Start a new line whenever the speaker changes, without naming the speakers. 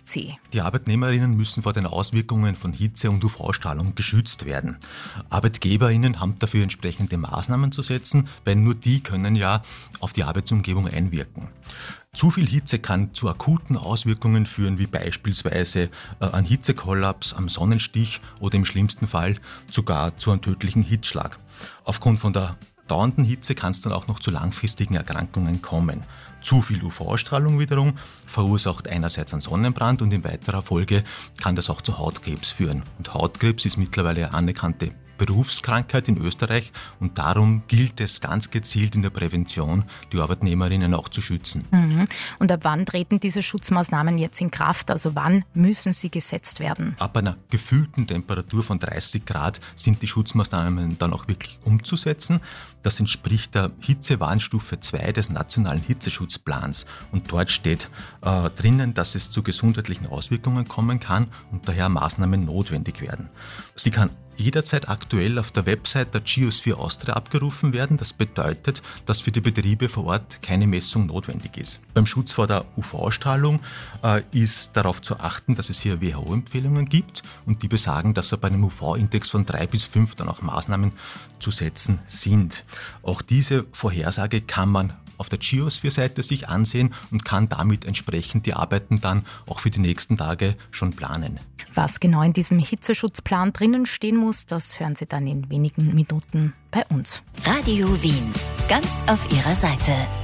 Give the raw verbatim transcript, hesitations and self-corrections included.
C.
Die Arbeitnehmerinnen müssen vor den Auswirkungen von Hitze und U V-Strahlung geschützt werden. Arbeitgeberinnen haben dafür entsprechende Maßnahmen zu setzen, weil nur die können ja auf die Arbeitsumgebung einwirken. Zu viel Hitze kann zu akuten Auswirkungen führen, wie beispielsweise äh, einen Hitzekollaps, am Sonnenstich oder im schlimmsten Fall sogar zu einem tödlichen Hitzschlag. Aufgrund von der dauernden Hitze kann es dann auch noch zu langfristigen Erkrankungen kommen. Zu viel U V-Strahlung wiederum verursacht einerseits einen Sonnenbrand und in weiterer Folge kann das auch zu Hautkrebs führen. Und Hautkrebs ist mittlerweile eine anerkannte Berufskrankheit in Österreich und darum gilt es ganz gezielt in der Prävention, die Arbeitnehmerinnen auch zu schützen.
Mhm. Und ab wann treten diese Schutzmaßnahmen jetzt in Kraft? Also wann müssen sie gesetzt werden?
Ab einer gefühlten Temperatur von dreißig Grad sind die Schutzmaßnahmen dann auch wirklich umzusetzen. Das entspricht der Hitzewarnstufe zwei des Nationalen Hitzeschutzplans. Und dort steht äh, drinnen, dass es zu gesundheitlichen Auswirkungen kommen kann und daher Maßnahmen notwendig werden. Sie kann jederzeit aktuell auf der Website der Geosphere Austria abgerufen werden. Das bedeutet, dass für die Betriebe vor Ort keine Messung notwendig ist. Beim Schutz vor der U V-Strahlung äh, ist darauf zu achten, dass es hier W H O-Empfehlungen gibt und die besagen, dass bei einem U V-Index von drei bis fünf dann auch Maßnahmen zu setzen sind. Auch diese Vorhersage kann man auf der Geosphere-Seite sich ansehen und kann damit entsprechend die Arbeiten dann auch für die nächsten Tage schon planen.
Was genau in diesem Hitzeschutzplan drinnen stehen muss, das hören Sie dann in wenigen Minuten bei uns.
Radio Wien, ganz auf Ihrer Seite.